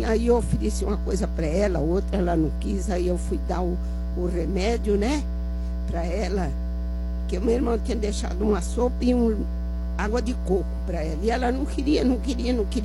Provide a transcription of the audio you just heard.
Aí eu ofereci uma coisa para ela, outra ela não quis. Aí eu fui dar o remédio, né, para ela, que o meu irmão tinha deixado uma sopa e água de coco para ela. E ela não queria.